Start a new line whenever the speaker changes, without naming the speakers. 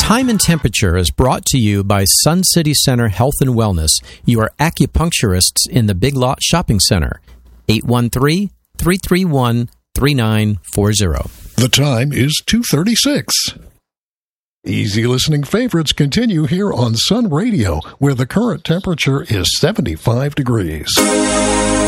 Time and Temperature is brought to you by Sun City Center Health and Wellness, your acupuncturists in the Big Lot Shopping Center. 813-331-3940.
The time is 2:36. Easy listening favorites continue here on Sun Radio, where the current temperature is 75 degrees.